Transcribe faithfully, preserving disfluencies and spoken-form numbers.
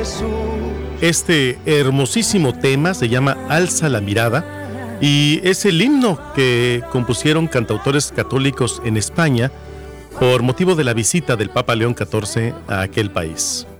Este hermosísimo tema se llama Alza la mirada y es el himno que compusieron cantautores católicos en España por motivo de la visita del Papa León catorce a aquel país.